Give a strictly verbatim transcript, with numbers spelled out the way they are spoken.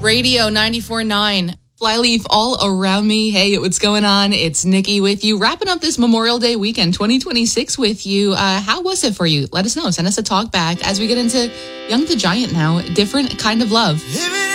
Radio ninety-four point nine. Flyleaf all around me. Hey, what's going on? It's Nikki with you, wrapping up this Memorial Day weekend twenty twenty-six with you. Uh, how was it for you? Let us know. Send us a talk back as we get into Young the Giant now. Different kind of love.